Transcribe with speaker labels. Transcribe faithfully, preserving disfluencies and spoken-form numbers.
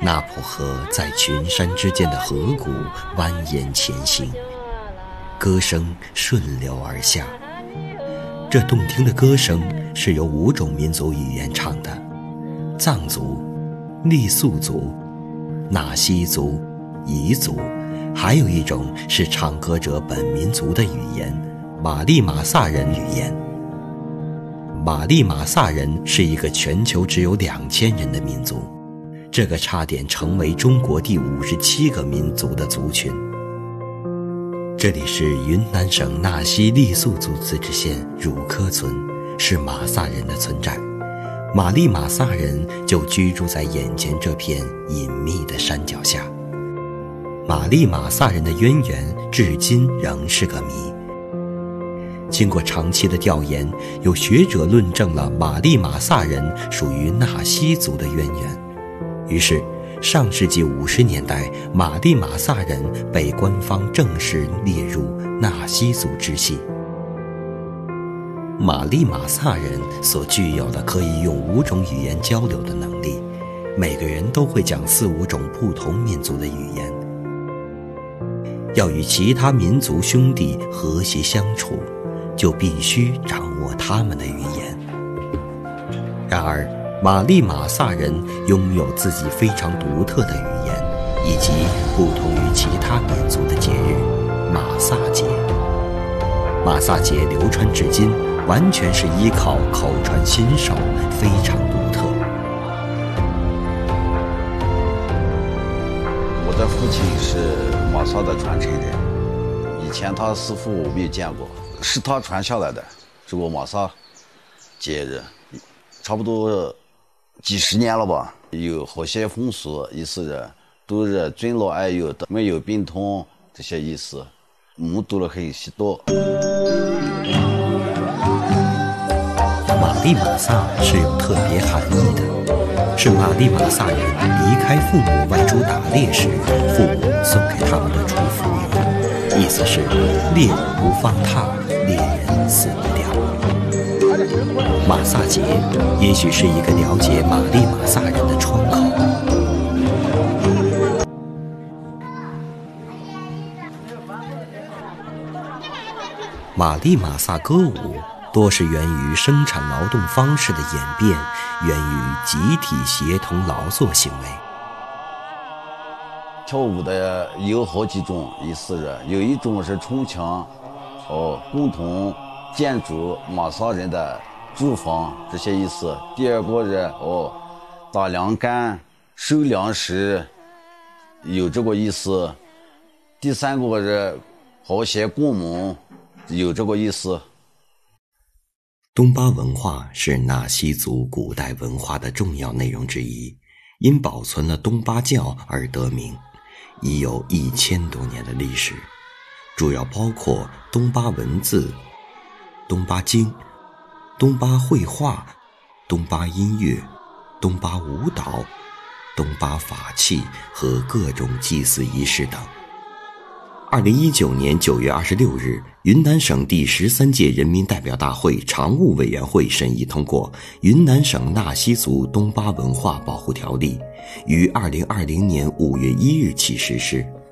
Speaker 1: 纳普河在群山之间的河谷蜿蜒前行，歌声顺流而下。这动听的歌声是由五种民族语言唱的：藏族、傈僳族、纳西族、彝族，还有一种是唱歌者本民族的语言——玛丽玛萨人语言。玛丽玛萨人是一个全球只有两千人的民族，这个差点成为中国第五十七个民族的族群。这里是云南省纳西傈僳族自治县汝科村，是玛萨人的村寨。玛丽玛萨人就居住在眼前这片隐秘的山脚下。玛丽玛萨人的渊源至今仍是个谜。经过长期的调研，有学者论证了玛丽玛萨人属于纳西族的渊源。于是上世纪五十年代，玛丽玛萨人被官方正式列入纳西族支系。玛丽玛萨人所具有的可以用五种语言交流的能力，每个人都会讲四五种不同民族的语言。要与其他民族兄弟和谐相处，就必须掌握他们的语言。然而玛丽玛萨人拥有自己非常独特的语言，以及不同于其他民族的节日——玛萨节。玛萨节流传至今，完全是依靠口传心授，非常独特。
Speaker 2: 我的父亲是玛萨的传承人，以前他师傅我没有见过，是他传下来的这个玛萨节日，差不多几十年了吧。有好些风俗，意思是都是尊老爱幼的，没有病痛这些意思，目睹了很许多。
Speaker 1: 玛丽玛萨是有特别含义的，是玛丽玛萨人离开父母外出打猎时，父母送给他们的祝福语，意思是猎物不放踏，猎人死不掉。玛萨节也许是一个了解玛丽玛萨人的窗口。玛丽玛萨歌舞多是源于生产劳动方式的演变，源于集体协同劳作行为。
Speaker 2: 跳舞的有好几种，意思是有一种是冲墙，哦，共同建筑玛萨人的住房这些意思。第二个是哦，打粮干、收粮食，有这个意思。第三个是好些过门，有这个意思。
Speaker 1: 东巴文化是纳西族古代文化的重要内容之一，因保存了东巴教而得名，已有一千多年的历史，主要包括东巴文字、东巴经、东巴绘画、东巴音乐、东巴舞蹈、东巴法器和各种祭祀仪式等。二零一九年九月二十六日，云南省第十三届人民代表大会常务委员会审议通过《云南省纳西族东巴文化保护条例》，于二零二零年五月一日起实施。